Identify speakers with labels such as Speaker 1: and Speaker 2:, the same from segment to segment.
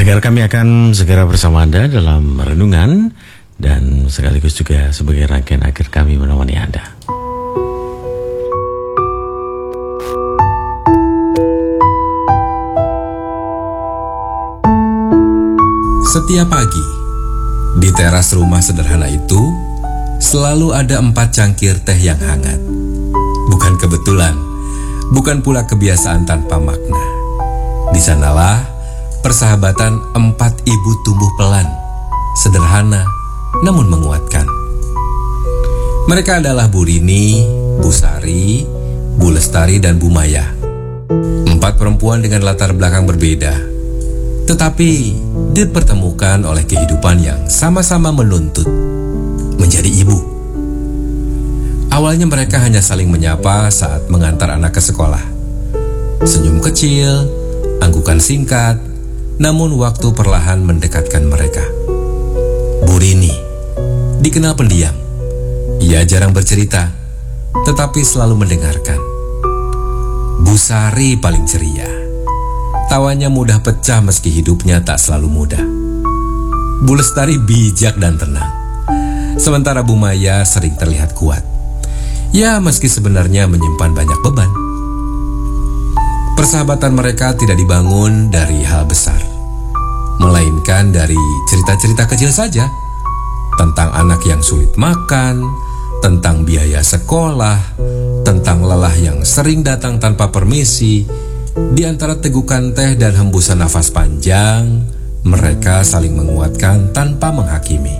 Speaker 1: Pendengar, kami akan segera bersama Anda dalam renungan dan sekaligus juga sebagai rangkaian akhir kami menemani Anda.
Speaker 2: Setiap pagi, di teras rumah sederhana itu, selalu ada 4 cangkir teh yang hangat. Bukan kebetulan, bukan pula kebiasaan tanpa makna. Di sanalah persahabatan 4 ibu tumbuh pelan, sederhana, namun menguatkan. Mereka adalah Bu Rini, Bu Sari, Bu Lestari, dan Bu Maya. 4 perempuan dengan latar belakang berbeda, tetapi dipertemukan oleh kehidupan yang sama-sama menuntut menjadi ibu. Awalnya mereka hanya saling menyapa saat mengantar anak ke sekolah. Senyum kecil, anggukan singkat, namun waktu perlahan mendekatkan mereka. Bu Rini dikenal pendiam. Ia jarang bercerita, tetapi selalu mendengarkan. Bu Sari paling ceria. Tawanya mudah pecah meski hidupnya tak selalu mudah. Bu Lestari bijak dan tenang. Sementara Bu Maya sering terlihat kuat. Ya, meski sebenarnya menyimpan banyak beban. Persahabatan mereka tidak dibangun dari hal besar, melainkan dari cerita-cerita kecil saja. Tentang anak yang sulit makan, tentang biaya sekolah, tentang lelah yang sering datang tanpa permisi. Di antara tegukan teh dan hembusan nafas panjang, mereka saling menguatkan tanpa menghakimi.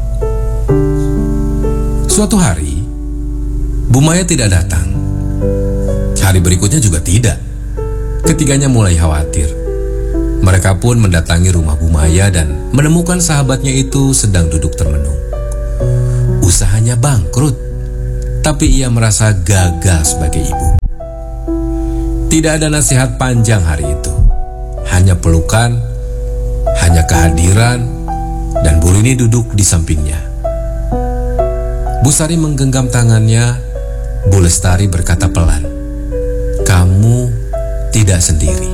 Speaker 2: Suatu hari, Bu Maya tidak datang. Hari berikutnya juga tidak. Ketiganya mulai khawatir. Mereka pun mendatangi rumah Bu Maya dan menemukan sahabatnya itu sedang duduk termenung. Usahanya bangkrut, tapi ia merasa gagal sebagai ibu. Tidak ada nasihat panjang hari itu. Hanya pelukan, hanya kehadiran, dan Bu Rini duduk di sampingnya. Bu Sari menggenggam tangannya. Bu Lestari berkata pelan, "Kamu tidak sendiri."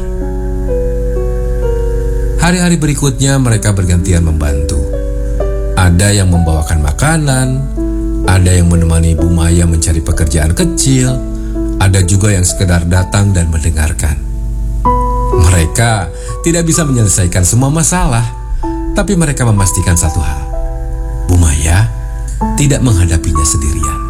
Speaker 2: Hari-hari berikutnya mereka bergantian membantu. Ada yang membawakan makanan, ada yang menemani Bu Maya mencari pekerjaan kecil, ada juga yang sekedar datang dan mendengarkan. Mereka tidak bisa menyelesaikan semua masalah, tapi mereka memastikan satu hal: Bu Maya tidak menghadapinya sendirian.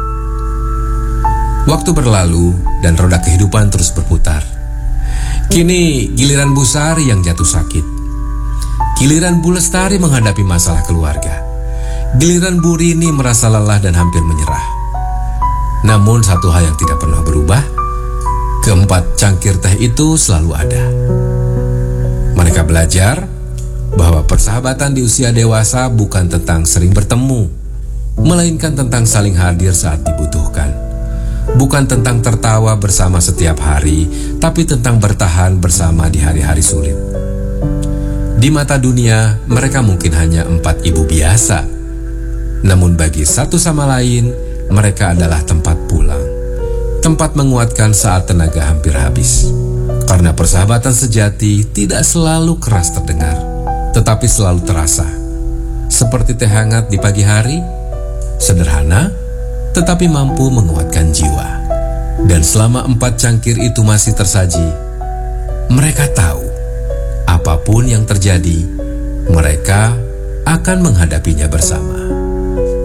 Speaker 2: Waktu berlalu dan roda kehidupan terus berputar. Kini giliran Bu Sari yang jatuh sakit. Giliran Bu Lestari menghadapi masalah keluarga. Giliran Bu Rini merasa lelah dan hampir menyerah. Namun satu hal yang tidak pernah berubah, keempat cangkir teh itu selalu ada. Mereka belajar bahwa persahabatan di usia dewasa bukan tentang sering bertemu, melainkan tentang saling hadir saat dibutuhkan. Bukan tentang tertawa bersama setiap hari, tapi tentang bertahan bersama di hari-hari sulit. Di mata dunia, mereka mungkin hanya 4 ibu biasa. Namun bagi satu sama lain, mereka adalah tempat pulang. Tempat menguatkan saat tenaga hampir habis. Karena persahabatan sejati tidak selalu keras terdengar, tetapi selalu terasa. Seperti teh hangat di pagi hari, sederhana, tetapi mampu menguatkan jiwa. Dan selama 4 cangkir itu masih tersaji, mereka tahu apapun yang terjadi, mereka akan menghadapinya bersama.